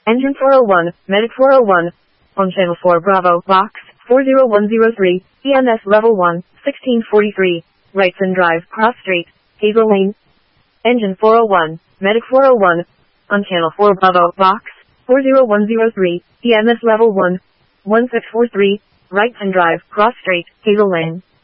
Engine 401, Medic 401. On Channel 4 Bravo, Box 40103, EMS Level 1, 1643. Wrightson Drive, Cross Street, Hazel Lane. Engine 401, Medic 401. On Channel 4 Bravo, Box 40103, EMS Level 1, 1643. Wrightson Drive, Cross Street, Hazel Lane.